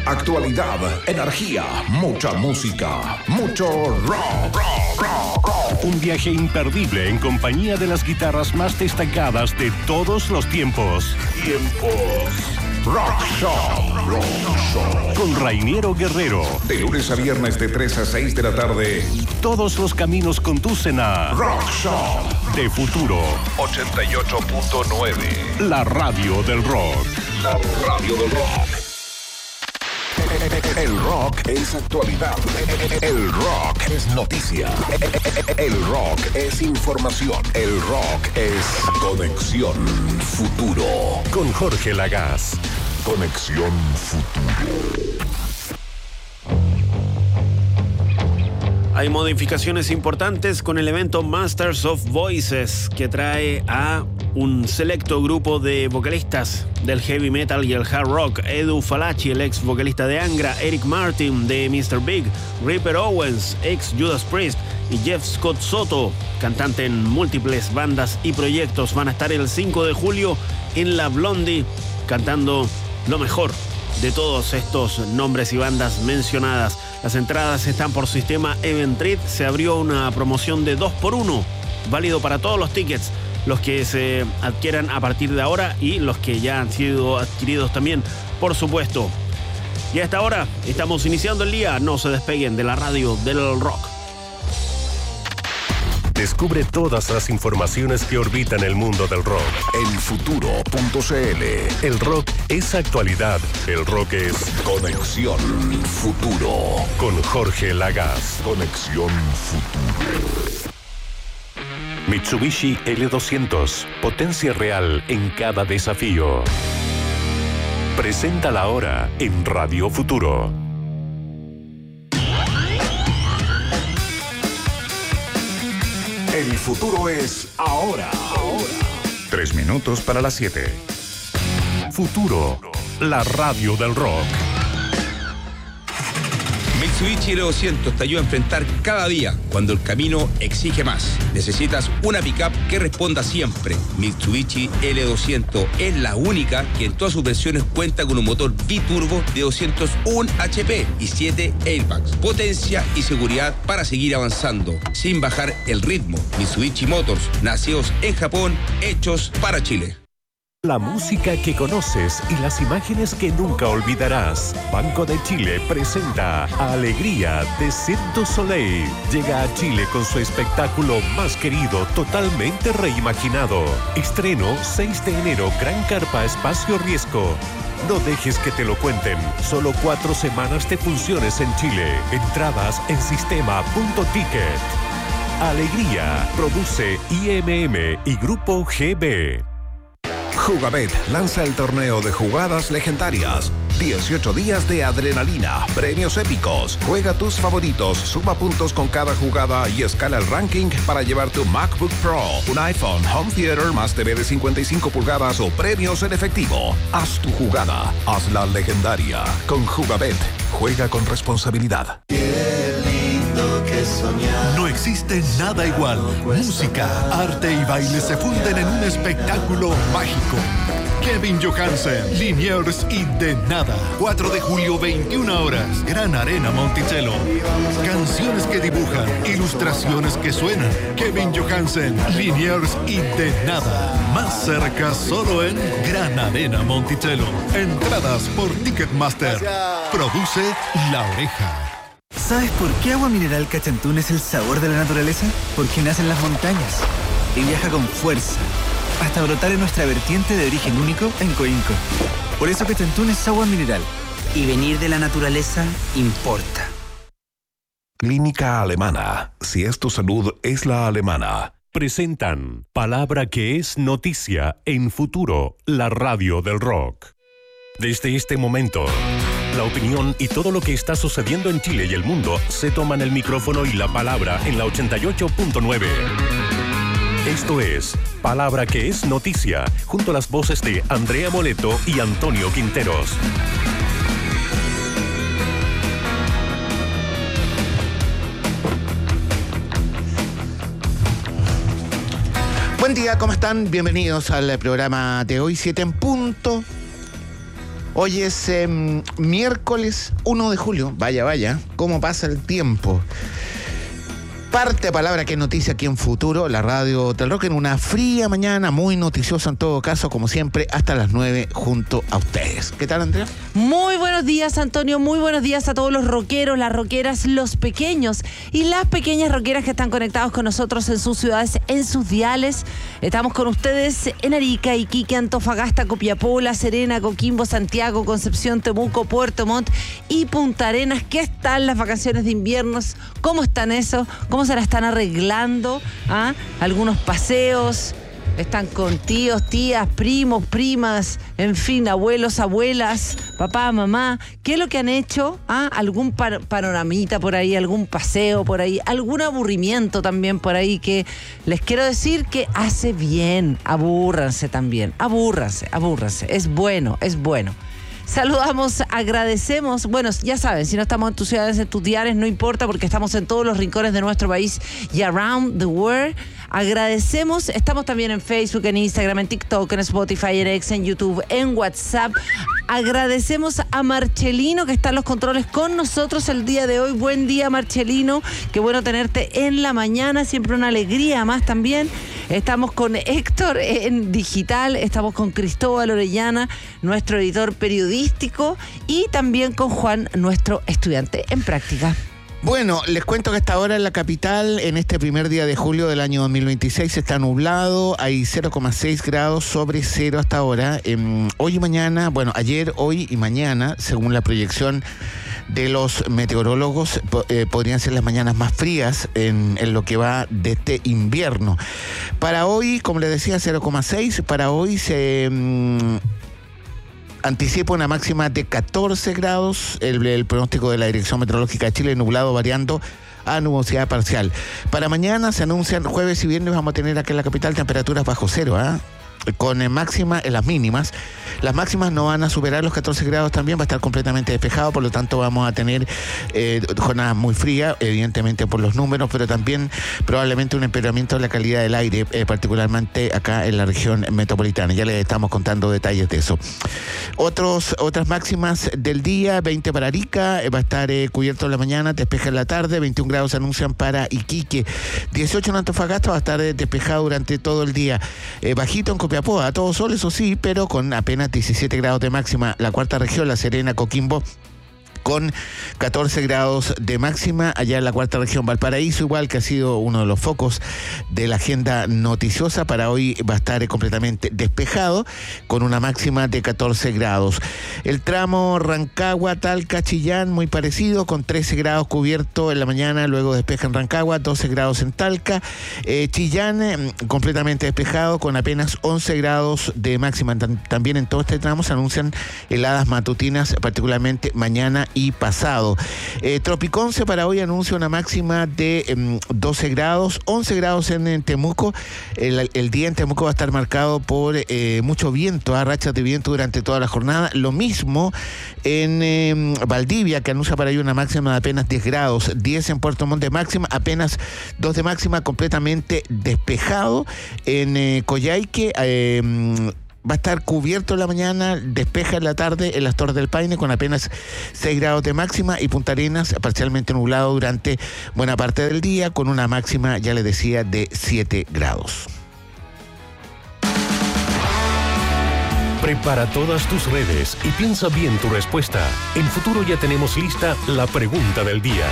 Actualidad, energía, mucha música, mucho rock. Un viaje imperdible en compañía de las guitarras más destacadas de todos los tiempos. Rock Shop. Con Rainiero Guerrero. De lunes a viernes de 3 a 6 de la tarde. Todos los caminos conducen a Rock Shop. de Futuro. 88.9. La radio del rock. La radio del rock. El rock es actualidad. El rock es noticia. El rock es información. El rock es Conexión Futuro. Con Jorge Lagaz. Conexión Futuro. Hay modificaciones importantes con el evento Masters of Voices, que trae a un selecto grupo de vocalistas del heavy metal y el hard rock. Edu Falaschi, el ex vocalista de Angra, Eric Martin de Mr. Big, Ripper Owens, ex Judas Priest, y Jeff Scott Soto, cantante en múltiples bandas y proyectos, van a estar el 5 de julio en la Blondie cantando lo mejor de todos estos nombres y bandas mencionadas. Las entradas están por sistema Eventrit. Se abrió una promoción de 2x1, válido para todos los tickets, los que se adquieran a partir de ahora y los que ya han sido adquiridos también, por supuesto. Y a esta hora estamos iniciando el día. No se despeguen de la radio del rock. Descubre todas las informaciones que orbitan el mundo del rock. Elfuturo.cl. El rock es actualidad. El rock es Conexión Futuro. con Jorge Lagaz. Conexión Futuro. Mitsubishi L200. Potencia real en cada desafío. Presenta la hora en Radio Futuro. El futuro es ahora. 3 minutos para las 7. Futuro, la radio del rock. Mitsubishi L200 te ayuda a enfrentar cada día cuando el camino exige más. Necesitas una pickup que responda siempre. Mitsubishi L200 es la única que en todas sus versiones cuenta con un motor biturbo de 201 HP y 7 airbags. Potencia y seguridad para seguir avanzando sin bajar el ritmo. Mitsubishi Motors, nacidos en Japón, hechos para Chile. La música que conoces y las imágenes que nunca olvidarás. Banco de Chile presenta Alegría de Cirque du Soleil. Llega a Chile con su espectáculo más querido, totalmente reimaginado. Estreno 6 de enero, Gran Carpa Espacio Riesgo. No dejes que te lo cuenten. Solo 4 semanas de funciones en Chile. Entradas en sistema.ticket. Alegría. Produce IMM y Grupo GB. Jugabet lanza el torneo de jugadas legendarias. 18 días de adrenalina, premios épicos. Juega tus favoritos, suma puntos con cada jugada y escala el ranking para llevar tu MacBook Pro, un iPhone, Home Theater más TV de 55 pulgadas o premios en efectivo. Haz tu jugada, hazla legendaria. Con Jugabet, juega con responsabilidad. No existe nada igual. Música, arte y baile se funden en un espectáculo mágico. Kevin Johansen, Liniers y De Nada. 4 de julio, 21 horas. Gran Arena Monticello. Canciones que dibujan, ilustraciones que suenan. Kevin Johansen, Liniers y De Nada. Más cerca solo en Gran Arena Monticello. Entradas por Ticketmaster. Produce La Oreja. ¿Sabes por qué Agua Mineral Cachantún es el sabor de la naturaleza? Porque nace en las montañas y viaja con fuerza hasta brotar en nuestra vertiente de origen único en Coinco. Por eso Cachantún es agua mineral. Y venir de la naturaleza importa. Clínica Alemana. Si es tu salud, es la alemana. Presentan Palabra que es noticia en Futuro, la radio del rock. Desde este momento, la opinión y todo lo que está sucediendo en Chile y el mundo se toman el micrófono y la palabra en la 88.9. Esto es Palabra que es noticia, junto a las voces de Andrea Moleto y Antonio Quinteros. Buen día, ¿cómo están? Bienvenidos al programa de hoy, 7 en punto. Hoy es miércoles 1 de julio. Vaya, cómo pasa el tiempo. Parte palabra que es noticia aquí en Futuro, la radio del rock, en una fría mañana, muy noticiosa en todo caso, como siempre, hasta las 9 junto a ustedes. ¿Qué tal, Andrea? Muy buenos días, Antonio, muy buenos días a todos los rockeros, las rockeras, los pequeños y las pequeñas rockeras que están conectados con nosotros en sus ciudades, en sus diales. Estamos con ustedes en Arica, Iquique, Antofagasta, Copiapó, La Serena, Coquimbo, Santiago, Concepción, Temuco, Puerto Montt y Punta Arenas. ¿Qué están las vacaciones de invierno? ¿Cómo están eso? ¿Cómo se la están arreglando? ¿Ah? Algunos paseos, están con tíos, tías, primos, primas, en fin, abuelos, abuelas, papá, mamá. ¿Qué es lo que han hecho? ¿Ah? ¿Algún panoramita por ahí, algún paseo por ahí, algún aburrimiento también por ahí? Que les quiero decir que hace bien. Abúrranse también, abúrranse. Es bueno. Saludamos, agradecemos. Bueno, ya saben, si no estamos en tus ciudades, en tus diarios, no importa porque estamos en todos los rincones de nuestro país y around the world. Agradecemos, estamos también en Facebook, en Instagram, en TikTok, en Spotify, en X, en YouTube, en WhatsApp. Agradecemos a Marcelino que está en los controles con nosotros el día de hoy. Buen día, Marcelino. Qué bueno tenerte en la mañana, siempre una alegría más también. Estamos con Héctor en digital, estamos con Cristóbal Orellana, nuestro editor periodístico, y también con Juan, nuestro estudiante en práctica. Bueno, les cuento que hasta ahora en la capital, en este primer día de julio del año 2026, está nublado, hay 0,6 grados sobre cero hasta ahora. Hoy y mañana, bueno, ayer, hoy y mañana, según la proyección de los meteorólogos, podrían ser las mañanas más frías en lo que va de este invierno. Para hoy, como les decía, 0,6, para hoy se anticipa una máxima de 14 grados, el pronóstico de la Dirección Meteorológica de Chile, nublado variando a nubosidad parcial. Para mañana se anuncian jueves y viernes, vamos a tener aquí en la capital temperaturas bajo cero, con máxima en las mínimas. Las máximas no van a superar los 14 grados también, va a estar completamente despejado, por lo tanto vamos a tener jornadas muy frías, evidentemente por los números, pero también probablemente un empeoramiento de la calidad del aire, particularmente acá en la región metropolitana. Ya les estamos contando detalles de eso. Otras máximas del día: 20 para Arica, va a estar cubierto en la mañana, despeja en la tarde, 21 grados se anuncian para Iquique, 18 en Antofagasta, va a estar despejado durante todo el día, bajito en Copiapó, a todo sol, eso sí, pero con apenas 17 grados de máxima. La cuarta región, La Serena, Coquimbo, con 14 grados de máxima. Allá en la cuarta región, Valparaíso, igual, que ha sido uno de los focos de la agenda noticiosa, para hoy va a estar completamente despejado con una máxima de 14 grados. El tramo Rancagua, Talca, Chillán, muy parecido, con 13 grados cubierto en la mañana, luego despeja en Rancagua, 12 grados en Talca. Chillán completamente despejado con apenas 11 grados de máxima. También en todo este tramo se anuncian heladas matutinas, particularmente mañana y pasado. Tropiconce para hoy anuncia una máxima de 12 grados, 11 grados en Temuco. El día en Temuco va a estar marcado por mucho viento, rachas de viento durante toda la jornada. Lo mismo en Valdivia, que anuncia para hoy una máxima de apenas 10 grados, 10 en Puerto Montt de máxima, apenas 2 de máxima, completamente despejado. En Coyhaique va a estar cubierto en la mañana, despeja en la tarde en las Torres del Paine con apenas 6 grados de máxima, y Punta Arenas parcialmente nublado durante buena parte del día con una máxima, ya les decía, de 7 grados. Prepara todas tus redes y piensa bien tu respuesta. En Futuro ya tenemos lista la pregunta del día.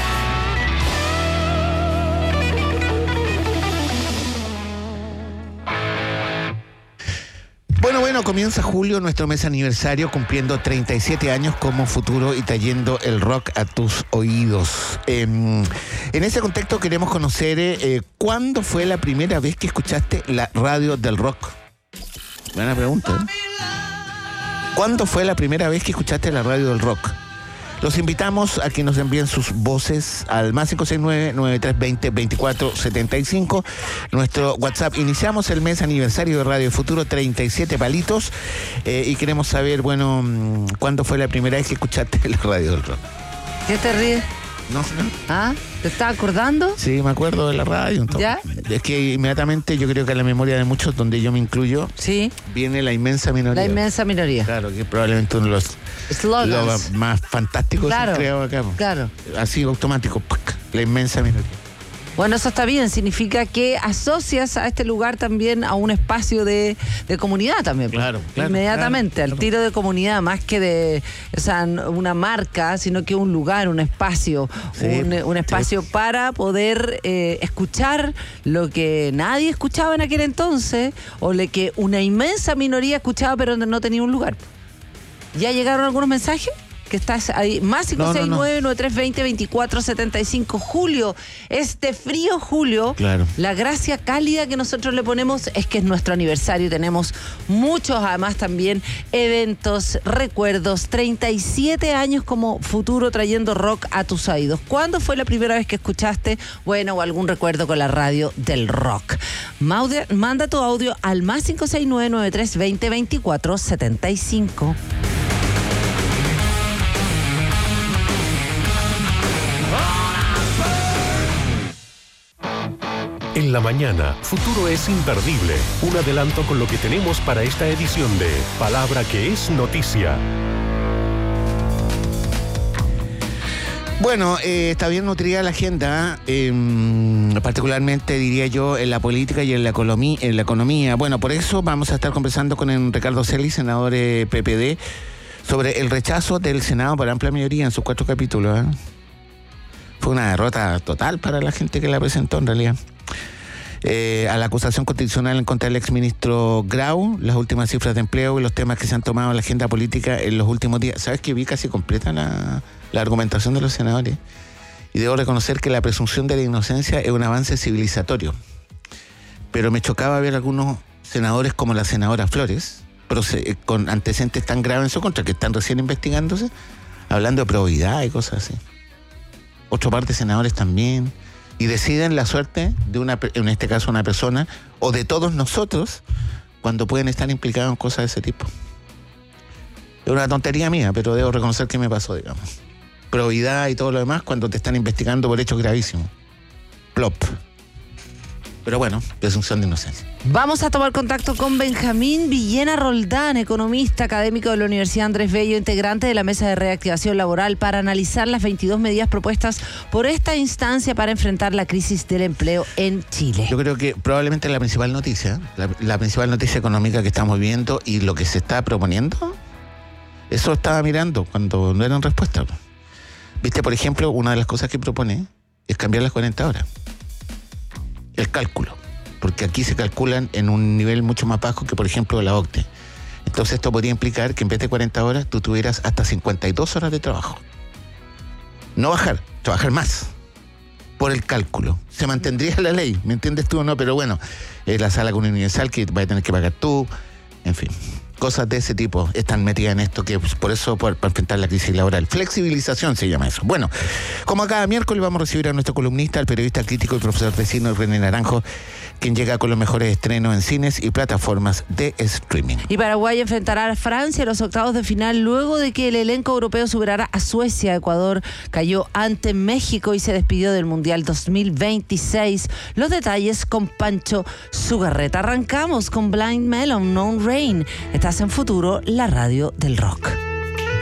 Bueno, comienza julio, nuestro mes aniversario, cumpliendo 37 años como Futuro y trayendo el rock a tus oídos. En ese contexto queremos conocer ¿cuándo fue la primera vez que escuchaste la radio del rock? Buena pregunta, ¿Cuándo fue la primera vez que escuchaste la radio del rock? Los invitamos a que nos envíen sus voces al más 569-9320-2475. Nuestro WhatsApp. Iniciamos el mes aniversario de Radio Futuro, 37 palitos. Y queremos saber, bueno, ¿cuándo fue la primera vez que escuchaste la radio del rock? ¿Qué te ríes? No. ¿Ah? ¿Te estás acordando? Sí, me acuerdo de la radio. Entonces. ¿Ya? Es que inmediatamente yo creo que a la memoria de muchos, donde yo me incluyo, Sí. viene la inmensa minoría. La inmensa minoría. Claro, que es probablemente uno de los Slogans. más fantásticos que Claro, se han creado acá. Po. claro. Así automático, la inmensa minoría. Bueno, eso está bien, significa que asocias a este lugar también a un espacio de comunidad también. Claro, inmediatamente, claro. al tiro de comunidad, más que de una marca, sino que un lugar, un espacio, Sí, un espacio para poder escuchar lo que nadie escuchaba en aquel entonces, o lo que una inmensa minoría escuchaba pero no tenía un lugar. ¿Ya llegaron algunos mensajes? Que estás ahí, más 569-9320-2475. Julio, este frío julio, Claro. la gracia cálida que nosotros le ponemos es que es nuestro aniversario y tenemos muchos, además también, eventos, recuerdos, 37 años como Futuro trayendo rock a tus oídos. ¿Cuándo fue la primera vez que escuchaste, bueno, o algún recuerdo con la radio del rock? Manda tu audio al más 569-9320-2475. En la mañana, Futuro es imperdible. Un adelanto con lo que tenemos para esta edición de Palabra que es Noticia. Bueno, está bien nutrida la agenda, particularmente diría yo en la política y en la economía. Bueno, por eso vamos a estar conversando con el Ricardo Celi, senador PPD, sobre el rechazo del Senado por amplia mayoría en sus 4 capítulos. Fue una derrota total para la gente que la presentó en realidad. A la acusación constitucional en contra del exministro Grau, las últimas cifras de empleo y los temas que se han tomado en la agenda política en los últimos días. ¿Sabes que vi casi completa la argumentación de los senadores? Y debo reconocer que la presunción de la inocencia es un avance civilizatorio. Pero me chocaba ver algunos senadores como la senadora Flores, con antecedentes tan graves en su contra, que están recién investigándose, hablando de probidad y cosas así. Otro par de senadores también. Y deciden la suerte de en este caso una persona, o de todos nosotros, cuando pueden estar implicados en cosas de ese tipo. Es una tontería mía, pero debo reconocer que me pasó, digamos. Probidad y todo lo demás cuando te están investigando por hechos gravísimos. Plop. Pero bueno, presunción de inocencia. Vamos a tomar contacto con Benjamín Villena Roldán, economista académico de la Universidad Andrés Bello, integrante de la Mesa de Reactivación Laboral, para analizar las 22 medidas propuestas por esta instancia para enfrentar la crisis del empleo en Chile. Yo creo que probablemente la principal noticia, la principal noticia económica que estamos viendo y lo que se está proponiendo, eso estaba mirando cuando no eran respuestas. Viste, por ejemplo, una de las cosas que propone es cambiar las 40 horas. El cálculo, porque aquí se calculan en un nivel mucho más bajo que, por ejemplo, la OCDE. Entonces esto podría implicar que en vez de 40 horas tú tuvieras hasta 52 horas de trabajo. No bajar, trabajar más por el cálculo. Se mantendría la ley, ¿me entiendes tú o no? Pero bueno, la sala común universal que vas a tener que pagar tú, en fin. Cosas de ese tipo están metidas en esto, que por eso, para enfrentar la crisis laboral. Flexibilización se llama eso. Bueno, como cada miércoles vamos a recibir a nuestro columnista, el periodista crítico y profesor de cine René Naranjo, quien llega con los mejores estrenos en cines y plataformas de streaming. Y Paraguay enfrentará a Francia en los octavos de final luego de que el elenco europeo superara a Suecia. Ecuador cayó ante México y se despidió del Mundial 2026. Los detalles con Pancho Zugarreta. Arrancamos con Blind Melon, No Rain. Estás en Futuro, la radio del rock.